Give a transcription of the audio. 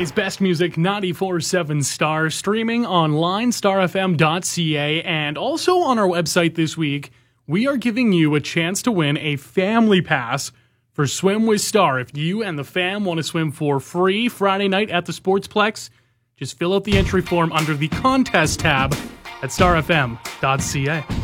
Today's best music, 94.7 Star, streaming online, starfm.ca, and also on our website this week, we are giving you a chance to win a family pass for Swim with Star. If you and the fam want to swim for free Friday night at the Sportsplex, just fill out the entry form under the contest tab at starfm.ca.